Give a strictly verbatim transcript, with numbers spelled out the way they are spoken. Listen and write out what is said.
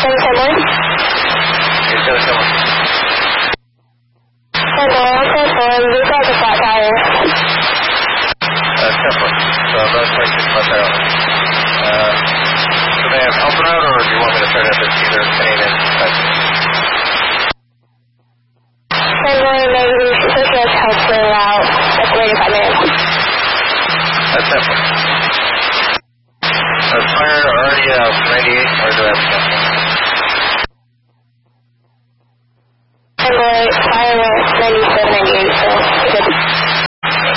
seven someone. You're seven someone. Hello, seven, we got the flat tire. Uh, separate. So about twenty-six flat tire. Uh, so they have help out, or do you want me to start at this either pain and touch? Seven, maybe we should just help clear out like forty-five minutes. That's separate. Uh, fire already out, ninety-eight, or do I have to